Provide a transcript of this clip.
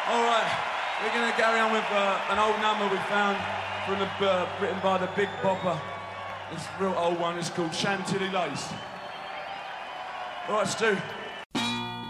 All right, we're going to carry on with an old number we found from written by the Big Bopper. This real old one is called Chantilly Lace. All right, Stu.